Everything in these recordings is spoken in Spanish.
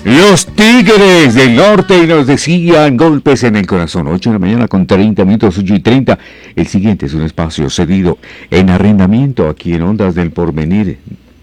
Los Tigres del Norte nos decían golpes en el corazón. 8 de la mañana con 30 minutos, 8:30. El siguiente es un espacio cedido en arrendamiento aquí en Ondas del Porvenir.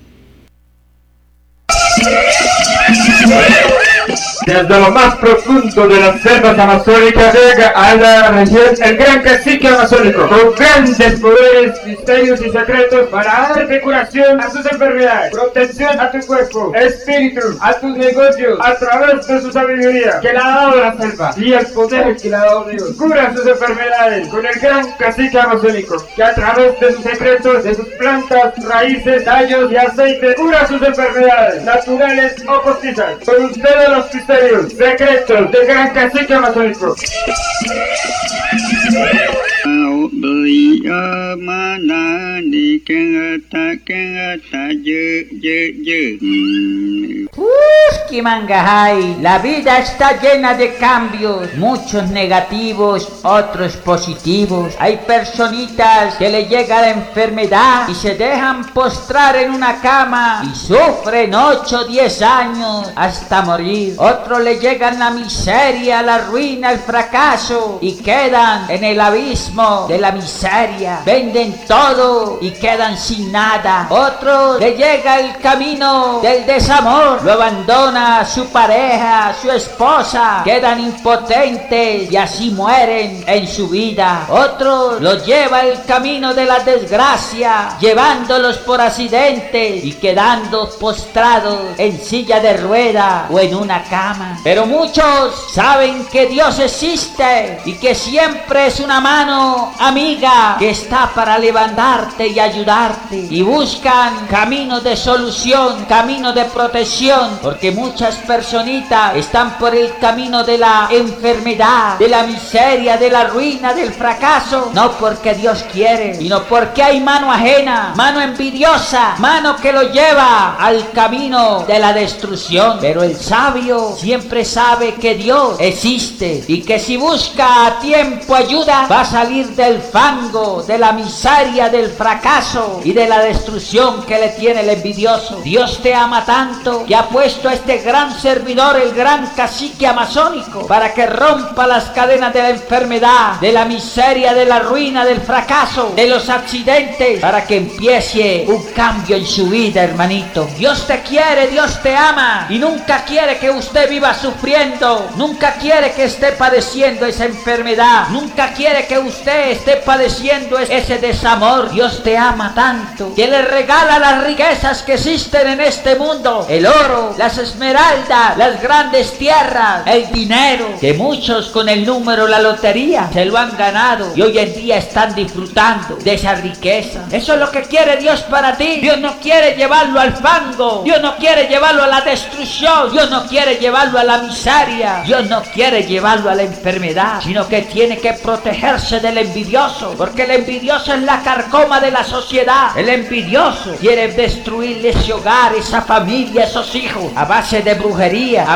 Desde lo más profundo de las selvas amazónicas llega a la región el gran cacique amazónico, con grandes poderes, misterios y secretos para darte curación a tus enfermedades, protección a tu cuerpo, espíritu, a tus negocios, a través de su sabiduría que le ha dado la selva y el poder que le ha dado Dios. Cura sus enfermedades con el gran cacique amazónico, que a través de sus secretos, de sus plantas, raíces, tallos y aceites, cura sus enfermedades, naturales o postizas. Con ustedes los secretos del gran cacique amazónico. ¡Qué mangajay! La vida está llena de cambios, muchos negativos, otros positivos. Hay personitas que le llega la enfermedad y se dejan postrar en una cama y sufren 8 o 10 años hasta morir. Otros le llegan la miseria, la ruina, el fracaso y quedan en el abismo de la miseria. Venden todo y quedan sin nada. Otros le llega el camino del desamor, lo abandona su pareja, su esposa, quedan impotentes y así mueren en su vida. Otros los lleva el camino de la desgracia, llevándolos por accidentes y quedando postrados en silla de rueda o en una cama. Pero muchos saben que Dios existe y que siempre es una mano amiga que está para levantarte y ayudarte, y buscan caminos de solución, caminos de protección, porque muchas personitas están por el camino de la enfermedad, de la miseria, de la ruina, del fracaso, no porque Dios quiere, sino porque hay mano ajena, mano envidiosa, mano que lo lleva al camino de la destrucción. Pero el sabio siempre sabe que Dios existe y que si busca a tiempo ayuda, va a salir del fango, de la miseria, del fracaso y de la destrucción que le tiene el envidioso. Dios te ama tanto que ha puesto a este gran servidor, el gran cacique amazónico, para que rompa las cadenas de la enfermedad, de la miseria, de la ruina, del fracaso, de los accidentes, para que empiece un cambio en su vida, hermanito. Dios te quiere, Dios te ama y nunca quiere que usted viva sufriendo, nunca quiere que esté padeciendo esa enfermedad, nunca quiere que usted esté padeciendo ese desamor. Dios te ama tanto que le regala las riquezas que existen en este mundo, el oro, las esmeraldas, las grandes tierras, el dinero, que muchos con el número, la lotería, se lo han ganado y hoy en día están disfrutando de esa riqueza. Eso es lo que quiere Dios para ti. Dios no quiere llevarlo al fango, Dios no quiere llevarlo a la destrucción, Dios no quiere llevarlo a la miseria, Dios no quiere llevarlo a la enfermedad, sino que tiene que protegerse del envidioso, porque el envidioso es la carcoma de la sociedad. El envidioso quiere destruirle ese hogar, esa familia, esos hijos, a base de brujería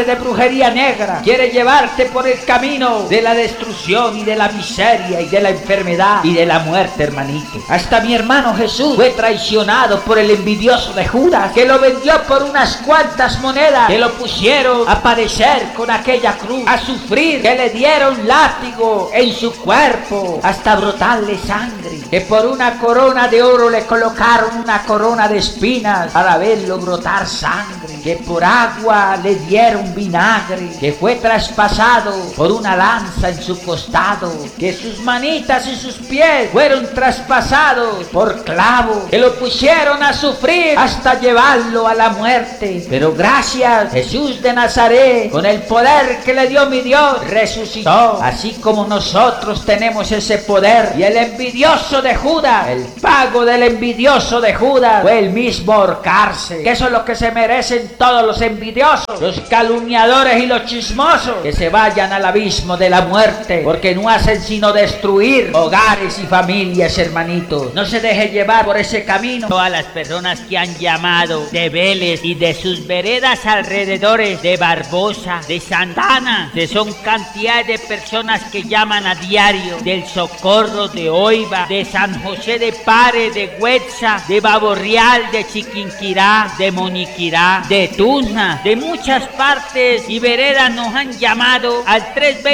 negra. Quiere llevarte por el camino de la destrucción y de la miseria y de la enfermedad y de la muerte, hermanito. Hasta mi hermano Jesús fue traicionado por el envidioso de Judas, que lo vendió por unas cuantas monedas, que lo pusieron a padecer con aquella cruz, a sufrir, que le dieron látigo en su cuerpo hasta brotarle sangre, que por una corona de oro le colocaron una corona de espinas para verlo brotar sangre, que por agua le dieron vinagre, que fue traspasado por una lanza en su costado, que sus manitas y sus pies fueron traspasados por clavos, que lo pusieron a sufrir hasta llevarlo a la muerte. Pero gracias, Jesús de Nazaret, con el poder que le dio mi Dios, resucitó, así como nosotros tenemos ese poder. Y el envidioso de Judas, el pago del envidioso de Judas fue el mismo ahorcarse, que eso es lo que se merecen todos los envidiosos, los calumniadores y los chismosos, que se vayan al abismo de la muerte, porque no hacen sino destruir hogares y familias, hermanitos. No se deje llevar por ese camino. Todas las personas que han llamado de Vélez y de sus veredas alrededores, de Barbosa, de Santana, que son cantidad de personas que llaman a diario, del Socorro, de Oiva, de San José de Pare, de Huetza, de Baborreal, de Chiquinquirá, de Moniquirá, de Tuzla, Tunja, de muchas partes y veredas nos han llamado al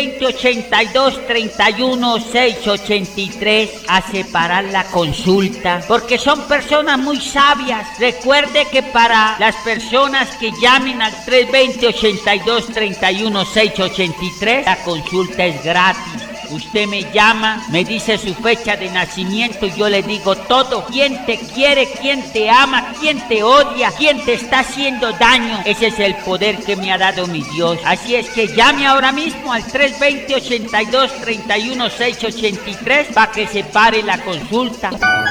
320-82-31-683 a separar la consulta, porque son personas muy sabias. Recuerde que para las personas que llamen al 320-82-31-683, la consulta es gratis. Usted me llama, me dice su fecha de nacimiento y yo le digo todo. ¿Quién te quiere? ¿Quién te ama? ¿Quién te odia? ¿Quién te está haciendo daño? Ese es el poder que me ha dado mi Dios. Así es que llame ahora mismo al 320-82-31-683 para que se pare la consulta.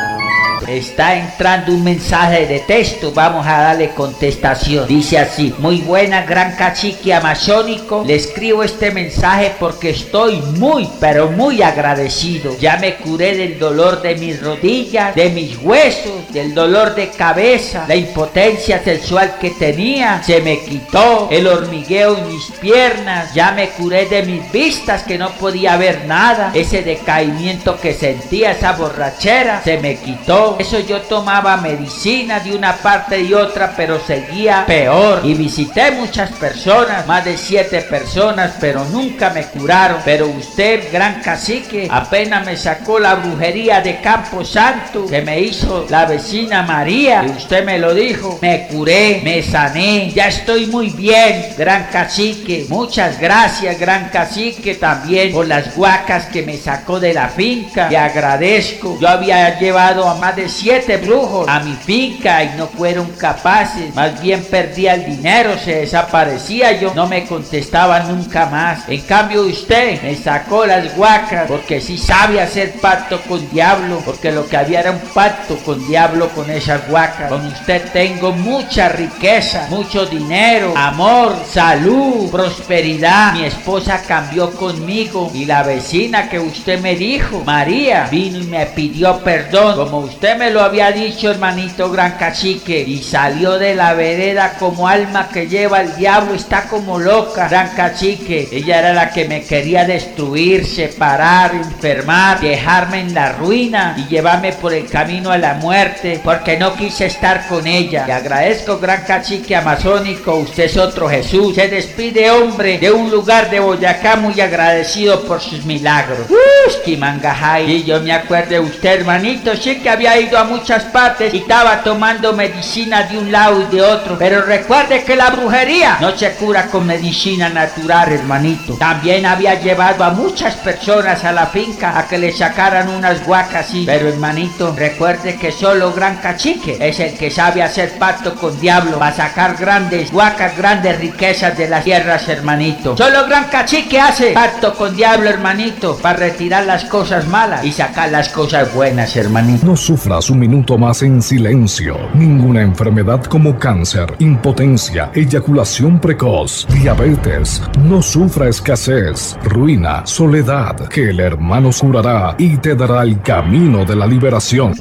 Está entrando un mensaje de texto, vamos a darle contestación. Dice así: muy buena, gran cacique amazónico, le escribo este mensaje porque estoy muy, pero muy agradecido. Ya me curé del dolor de mis rodillas, de mis huesos, del dolor de cabeza, la impotencia sexual que tenía, se me quitó, el hormigueo en mis piernas, ya me curé de mis vistas que no podía ver nada, ese decaimiento que sentía, esa borrachera, se me quitó. Eso yo tomaba medicina de una parte y otra, pero seguía peor. Y visité muchas personas, más de 7 personas, pero nunca me curaron. Pero usted, gran cacique, apenas me sacó la brujería de Campo Santo que me hizo la vecina María, y usted me lo dijo, me curé, me sané, ya estoy muy bien, gran cacique. Muchas gracias, gran cacique, también por las guacas que me sacó de la finca. Le agradezco. Yo había llevado a más de 7 brujos a mi finca y no fueron capaces, más bien perdía el dinero, se desaparecía yo, no me contestaba nunca más. En cambio usted me sacó las guacas, porque sí sabe hacer pacto con diablo, porque lo que había era un pacto con diablo con esas guacas. Con usted tengo mucha riqueza, mucho dinero, amor, salud, prosperidad. Mi esposa cambió conmigo y la vecina que usted me dijo, María, vino y me pidió perdón, como usted me lo había dicho, hermanito gran cacique, y salió de la vereda como alma que lleva el diablo, está como loca, gran cacique. Ella era la que me quería destruir, separar, enfermar, dejarme en la ruina y llevarme por el camino a la muerte, porque no quise estar con ella. Le agradezco, gran cacique amazónico, usted es otro Jesús. Se despide, hombre, de un lugar de Boyacá, muy agradecido por sus milagros. Kimangajay. Y yo me acuerdo de usted, hermanito, sí que había ido a muchas partes y estaba tomando medicina de un lado y de otro, pero recuerde que la brujería no se cura con medicina natural, hermanito. También había llevado a muchas personas a la finca a que le sacaran unas guacas, sí, pero hermanito, recuerde que solo gran cacique es el que sabe hacer pacto con diablo para sacar grandes guacas, grandes riquezas de las tierras, hermanito. Solo gran cacique hace pacto con diablo, hermanito, para retirar las cosas malas y sacar las cosas buenas, hermanito. No sufras un minuto más en silencio. Ninguna enfermedad como cáncer, impotencia, eyaculación precoz, diabetes, no sufra escasez, ruina, soledad, que el hermano curará y te dará el camino de la liberación.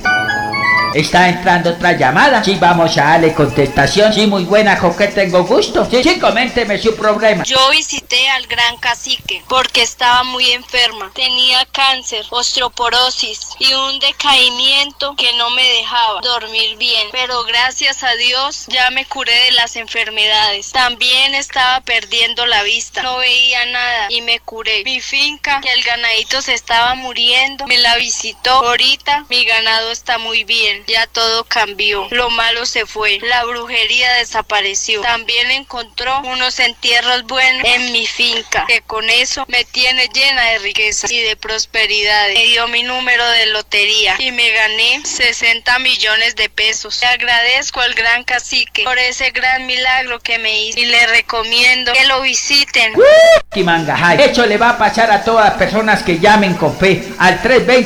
Está entrando otra llamada. Sí, vamos a darle contestación. Sí, muy buena, ¿con qué tengo gusto? Sí, coménteme su problema. Yo visité al gran cacique porque estaba muy enferma. Tenía cáncer, osteoporosis y un decaimiento que no me dejaba dormir bien. Pero gracias a Dios ya me curé de las enfermedades. También estaba perdiendo la vista. No veía nada y me curé. Mi finca, que el ganadito se estaba muriendo, me la visitó. Ahorita mi ganado está muy bien. Ya todo cambió, lo malo se fue, la brujería desapareció. También encontró unos entierros buenos en mi finca, que con eso me tiene llena de riquezas y de prosperidad. Me dio mi número de lotería y me gané 60 millones de pesos. Le agradezco al gran cacique por ese gran milagro que me hizo y le recomiendo que lo visiten. Kimangajay. Esto le va a pasar a todas las personas que llamen con fe al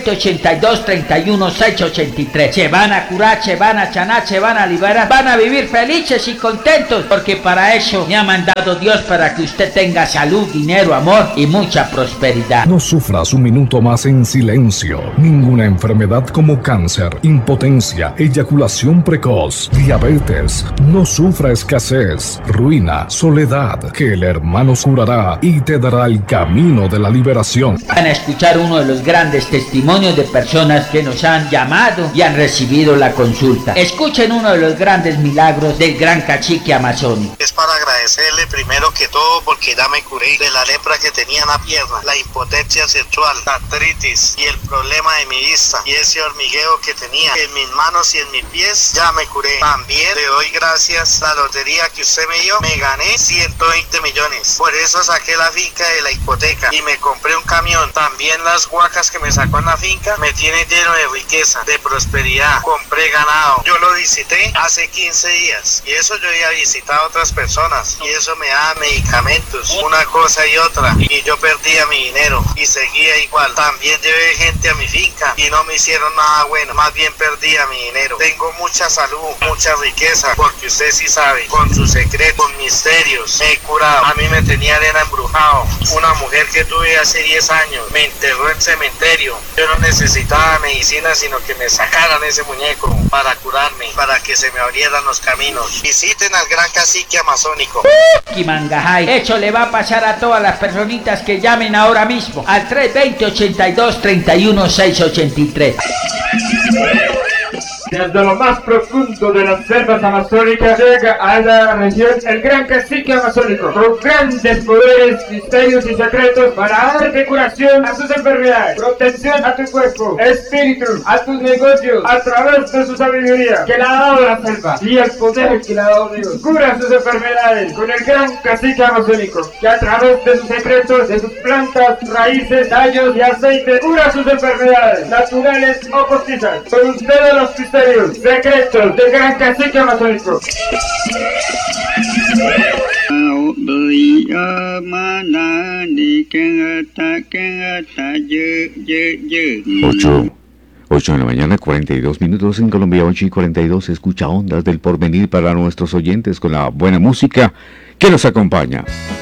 320-82-31-683. Se van a curar, se van a sanar, se van a liberar, van a vivir felices y contentos, porque para eso me ha mandado Dios, para que usted tenga salud, dinero, amor y mucha prosperidad. No sufras un minuto más en silencio. Ninguna enfermedad como cáncer, impotencia, eyaculación precoz, diabetes, no sufra escasez, ruina, soledad, que el hermano curará y te dará el camino de la liberación. Van a escuchar uno de los grandes testimonios de personas que nos han llamado y han recibido recibido la consulta. Escuchen uno de los grandes milagros del gran cacique amazónico. Es para agradecerle primero que todo porque ya me curé de la lepra que tenía en la pierna, la impotencia sexual, la artritis y el problema de mi vista y ese hormigueo que tenía en mis manos y en mis pies, ya me curé. También le doy gracias a la lotería que usted me dio, me gané 120 millones. Por eso saqué la finca de la hipoteca y me compré un camión. También las huacas que me sacó en la finca me tiene lleno de riqueza, de prosperidad. Compré ganado. Yo lo visité hace 15 días y eso yo había visitado a otras personas y eso me da medicamentos, una cosa y otra, y yo perdía mi dinero y seguía igual. También llevé gente a mi finca y no me hicieron nada bueno, más bien perdía mi dinero. Tengo mucha salud, mucha riqueza, porque usted sí sabe, con sus secretos, misterios, me he curado. A mí me tenía arena embrujado. Una mujer que tuve hace 10 años me enterró en cementerio. Yo no necesitaba medicina, sino que me sacaran ese muñeco para curarme, para que se me abrieran los caminos. Visiten al gran cacique amazónico. Kimangajay, eso le va a pasar a todas las personitas que llamen ahora mismo al 320-82-31-683. Desde lo más profundo de las selvas amazónicas llega a la región el gran cacique amazónico, con grandes poderes, misterios y secretos para darte curación a sus enfermedades, protección a tu cuerpo, espíritu, a tus negocios, a través de su sabiduría que le ha dado la selva y el poder que le ha dado Dios. Cura sus enfermedades con el gran cacique amazónico, que a través de sus secretos, de sus plantas, raíces, tallos y aceites, cura sus enfermedades, naturales o postizas. Con ustedes los misterios, secretos del gran cacique amazónico. 8 de la mañana, 42 minutos en Colombia, 8:42. Escucha Ondas del Porvenir para nuestros oyentes con la buena música que nos acompaña.